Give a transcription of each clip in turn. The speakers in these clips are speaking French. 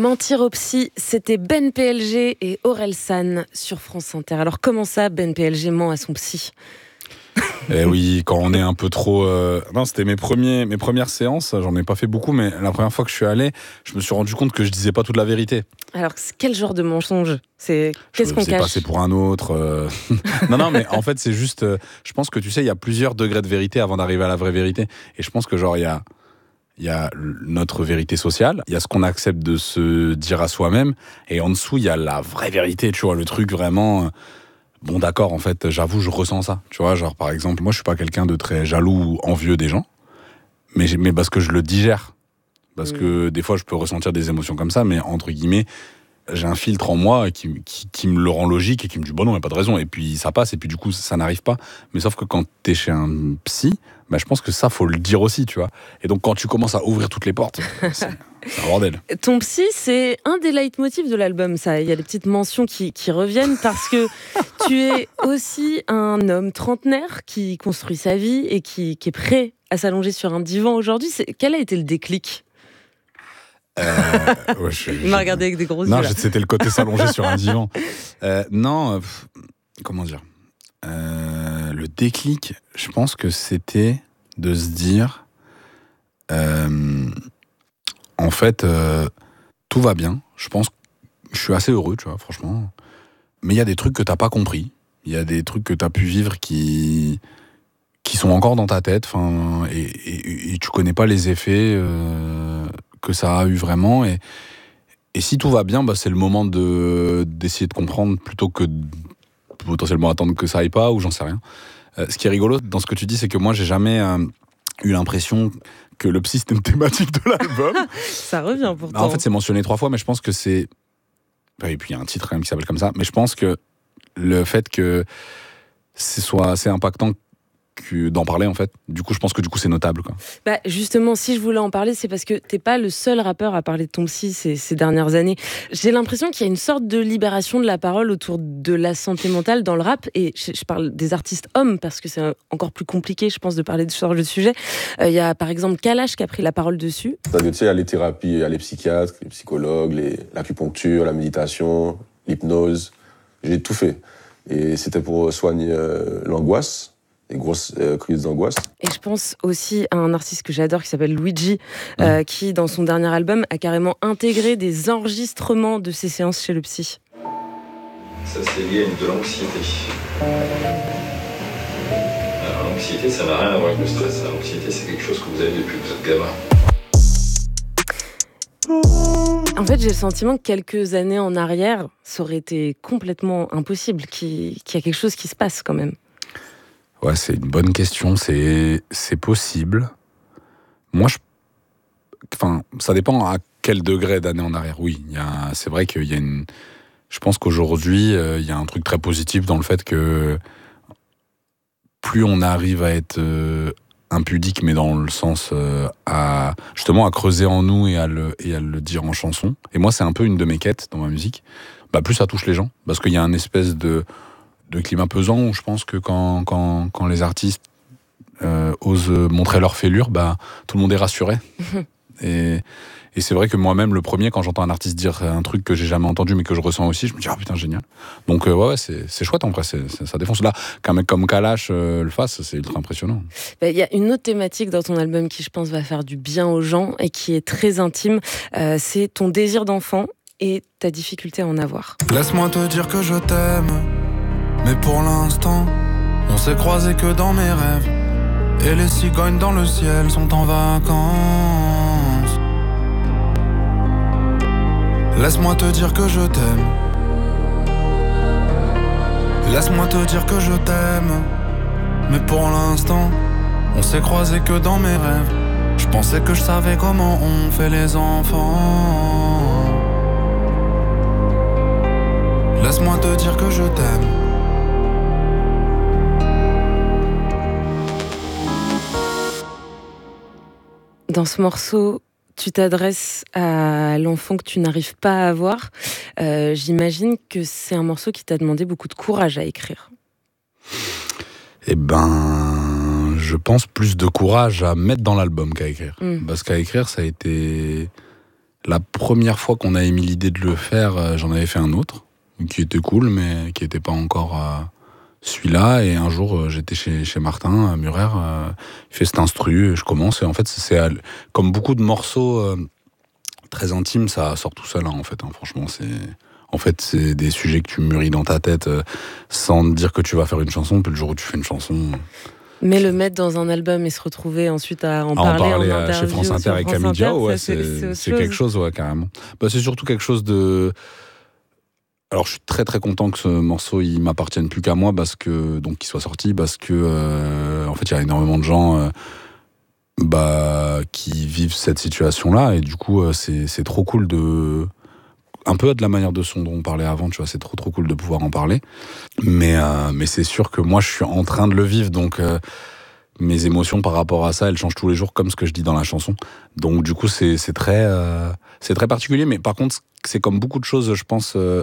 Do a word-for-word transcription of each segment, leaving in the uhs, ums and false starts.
Mentir au psy, c'était Ben P L G et Orelsan sur France Inter. Alors comment ça, Ben P L G ment à son psy ? Eh oui, quand on est un peu trop... Euh... Non, c'était mes, premiers, mes premières séances, j'en ai pas fait beaucoup, mais la première fois que je suis allé, je me suis rendu compte que je disais pas toute la vérité. Alors, quel genre de mensonge ? C'est... Qu'est-ce je qu'on me cache ? passer pour un autre. Euh... non, non, mais en fait, c'est juste... Euh, je pense que, tu sais, il y a plusieurs degrés de vérité avant d'arriver à la vraie vérité. Et je pense que, genre, il y a... Il y a notre vérité sociale, il y a ce qu'on accepte de se dire à soi-même, et en dessous, il y a la vraie vérité, tu vois, le truc vraiment... Bon, d'accord, en fait, j'avoue, je ressens ça, tu vois, genre, par exemple, moi, je suis pas quelqu'un de très jaloux ou envieux des gens, mais, mais parce que je le digère, parce mmh. que des fois, je peux ressentir des émotions comme ça, mais entre guillemets, j'ai un filtre en moi qui, qui, qui me le rend logique et qui me dit, bon non, il n'y a pas de raison, et puis ça passe, et puis du coup, ça, ça n'arrive pas, mais sauf que quand t'es chez un psy, bah, je pense que ça, faut le dire aussi, tu vois. Et donc, quand tu commences à ouvrir toutes les portes, c'est, c'est un bordel. Ton psy, c'est un des leitmotifs de l'album, ça. Il y a des petites mentions qui, qui reviennent parce que tu es aussi un homme trentenaire qui construit sa vie et qui, qui est prêt à s'allonger sur un divan aujourd'hui. C'est... Quel a été le déclic ? Euh, ouais, je, Il m'a regardé avec des gros yeux. Non, là. C'était le côté s'allonger sur un divan. Euh, non, pff, comment dire euh, le déclic, je pense que c'était de se dire, euh, en fait, euh, tout va bien. Je pense que je suis assez heureux, tu vois, franchement. Mais il y a des trucs que t'as pas compris. Il y a des trucs que t'as pu vivre qui qui sont encore dans ta tête. Enfin, et, et, et tu connais pas les effets euh, que ça a eu vraiment. Et Et si tout va bien, bah c'est le moment de, d'essayer de comprendre plutôt que de potentiellement attendre que ça aille pas, ou j'en sais rien. Euh, ce qui est rigolo dans ce que tu dis, c'est que moi, j'ai jamais euh, eu l'impression que le psy, c'était une thématique de l'album. Ça revient pourtant. Bah, en fait, c'est mentionné trois fois, mais je pense que c'est... Et puis, il y a un titre quand même qui s'appelle comme ça. Mais je pense que le fait que ce soit assez impactant que d'en parler, en fait. Du coup, je pense que du coup, c'est notable, quoi. Bah, justement, si je voulais en parler, c'est parce que t'es pas le seul rappeur à parler de ton psy ces, ces dernières années. J'ai l'impression qu'il y a une sorte de libération de la parole autour de la santé mentale dans le rap, et je, je parle des artistes hommes, parce que c'est encore plus compliqué, je pense, de parler de ce genre de sujet. Il euh, y a, par exemple, Kalash qui a pris la parole dessus. C'est-à-dire, tu sais, il y a les thérapies, il y a les psychiatres, les psychologues, les, l'acupuncture, la méditation, l'hypnose. J'ai tout fait. Et c'était pour soigner euh, l'angoisse. Des grosses euh, crises d'angoisse. Et je pense aussi à un artiste que j'adore qui s'appelle Luigi, euh, mmh. qui, dans son dernier album, a carrément intégré des enregistrements de ses séances chez le psy. Ça, c'est lié à de l'anxiété. Alors, l'anxiété, ça n'a rien à voir avec le stress. L'anxiété, c'est quelque chose que vous avez depuis que vous êtes gamin. En fait, j'ai le sentiment que quelques années en arrière, ça aurait été complètement impossible, qu'il, qu'il y a quelque chose qui se passe quand même. Ouais, c'est une bonne question. C'est, c'est possible. Moi, je... Enfin, ça dépend à quel degré d'année en arrière. Oui, il y a... c'est vrai qu'il y a une... Je pense qu'aujourd'hui, euh, il y a un truc très positif dans le fait que plus on arrive à être euh, impudique, mais dans le sens euh, à justement à creuser en nous et à, le, et à le dire en chanson. Et moi, c'est un peu une de mes quêtes dans ma musique. Bah, plus ça touche les gens, parce qu'il y a un espèce de... de climat pesant où je pense que quand, quand, quand les artistes euh, osent montrer leur fêlure, bah, tout le monde est rassuré. et, et c'est vrai que moi-même, le premier, quand j'entends un artiste dire un truc que j'ai jamais entendu mais que je ressens aussi, je me dis « Ah putain, génial !» Donc euh, ouais, ouais c'est, c'est chouette en vrai, c'est, c'est, ça défonce. Là, qu'un mec comme Kalash euh, le fasse, c'est ultra impressionnant. Il y a une autre thématique dans ton album qui, je pense, va faire du bien aux gens et qui est très intime, euh, c'est ton désir d'enfant et ta difficulté à en avoir. Laisse-moi te dire que je t'aime. Mais pour l'instant, on s'est croisés que dans mes rêves. Et les cigognes dans le ciel sont en vacances. Laisse-moi te dire que je t'aime. Laisse-moi te dire que je t'aime. Mais pour l'instant, on s'est croisés que dans mes rêves. Je pensais que je savais comment on fait les enfants. Laisse-moi te dire que je t'aime. Dans ce morceau, tu t'adresses à l'enfant que tu n'arrives pas à avoir. Euh, j'imagine que c'est un morceau qui t'a demandé beaucoup de courage à écrire. Eh ben, je pense plus de courage à mettre dans l'album qu'à écrire. Mmh. Parce qu'à écrire, ça a été la première fois qu'on a émis l'idée de le faire, euh, j'en avais fait un autre, qui était cool, mais qui n'était pas encore euh, celui-là. Et un jour, euh, j'étais chez, chez Martin, à Murer, euh, il fait cet instru, et je commence. Et en fait, c'est, c'est comme beaucoup de morceaux euh, très intimes, ça sort tout seul, hein, en fait. Hein, franchement, c'est... En fait, c'est des sujets que tu mûris dans ta tête euh, sans te dire que tu vas faire une chanson, puis le jour où tu fais une chanson... Mais le mettre dans un album et se retrouver ensuite à en à parler, en parler en euh, chez France Inter avec Camille Diao, ouais, c'est, c'est, c'est quelque chose, ouais, carrément. Bah, c'est surtout quelque chose de... Alors, je suis très très content que ce morceau il m'appartienne plus qu'à moi, parce que donc qu'il soit sorti, parce que euh, en fait, il y a énormément de gens euh, bah, qui vivent cette situation-là, et du coup, euh, c'est, c'est trop cool de... Un peu de la manière de son dont on parlait avant, tu vois, c'est trop trop cool de pouvoir en parler. Mais, euh, mais c'est sûr que moi, je suis en train de le vivre, donc euh, mes émotions par rapport à ça, elles changent tous les jours, comme ce que je dis dans la chanson. Donc du coup, c'est, c'est, très, euh, c'est très particulier, mais par contre, c'est comme beaucoup de choses, je pense, euh,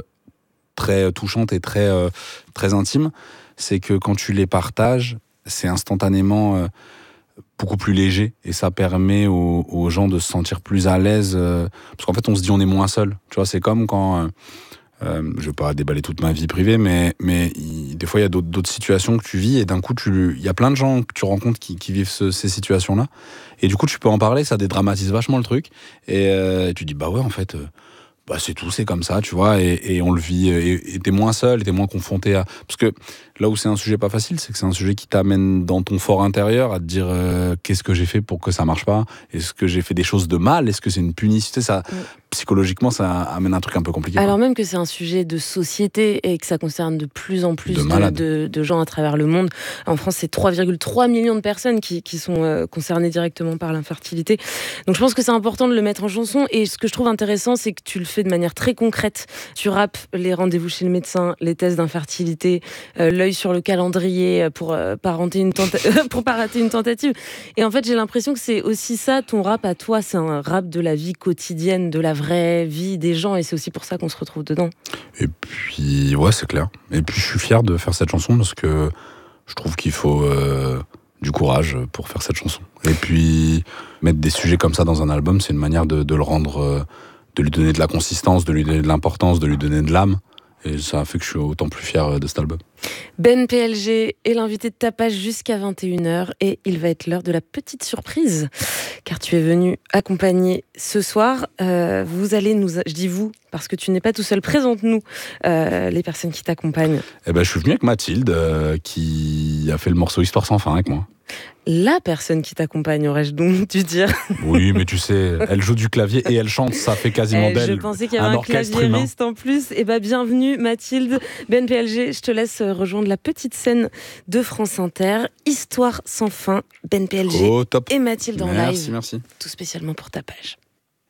très touchantes et très, euh, très intimes, c'est que quand tu les partages, c'est instantanément... Euh, beaucoup plus léger, et ça permet aux, aux gens de se sentir plus à l'aise, euh, parce qu'en fait on se dit on est moins seul, tu vois, c'est comme quand euh, euh, je vais pas déballer toute ma vie privée, mais, mais il, des fois il y a d'autres, d'autres situations que tu vis, et d'un coup tu, il y a plein de gens que tu rencontres qui, qui vivent ce, ces situations là, et du coup tu peux en parler, ça dédramatise vachement le truc, et, euh, et tu dis bah ouais en fait euh, bah c'est tout, c'est comme ça, tu vois, et, et on le vit, et, et t'es moins seul, et t'es moins confronté à... Parce que là où c'est un sujet pas facile, c'est que c'est un sujet qui t'amène dans ton fort intérieur à te dire euh, qu'est-ce que j'ai fait pour que ça marche pas, est-ce que j'ai fait des choses de mal, est-ce que c'est une punition, ça, mm. Psychologiquement ça amène un truc un peu compliqué. Alors quoi. Même que c'est un sujet de société et que ça concerne de plus en plus de, de, de, de gens à travers le monde. En France, c'est trois virgule trois millions de personnes qui, qui sont euh, concernées directement par l'infertilité. Donc je pense que c'est important de le mettre en chanson, et ce que je trouve intéressant, c'est que tu le fais de manière très concrète. Tu rappes les rendez-vous chez le médecin, les tests d'infertilité, euh, l'œil sur le calendrier pour, euh, pas rater une tenta- pour pas rater une tentative. Et en fait, j'ai l'impression que c'est aussi ça, ton rap à toi, c'est un rap de la vie quotidienne, de la vraie vie des gens, et c'est aussi pour ça qu'on se retrouve dedans. Et puis, ouais, c'est clair. Et puis, je suis fier de faire cette chanson, parce que je trouve qu'il faut euh, du courage pour faire cette chanson. Et puis, mettre des sujets comme ça dans un album, c'est une manière de, de le rendre, euh, de lui donner de la consistance, de lui donner de l'importance, de lui donner de l'âme. Et ça fait que je suis autant plus fier de cet album. Ben P L G est l'invité de Tapage jusqu'à vingt et une heures, et il va être l'heure de la petite surprise, car tu es venu accompagner ce soir. Euh, vous allez nous... Je dis vous, parce que tu n'es pas tout seul. Présente-nous euh, les personnes qui t'accompagnent. Eh ben, je suis venu avec Mathilde, euh, qui a fait le morceau Histoire sans fin avec moi. La personne qui t'accompagne, aurais-je donc dû dire. Oui, mais tu sais, elle joue du clavier et elle chante, ça fait quasiment eh, d'elle je pensais qu'il y avait un, un claviériste en plus. Et bah, bienvenue Mathilde. Ben P L G, je te laisse rejoindre la petite scène de France Inter. Histoire sans fin, Ben P L G oh, top. et Mathilde en merci, live. Merci, tout spécialement pour Tapage.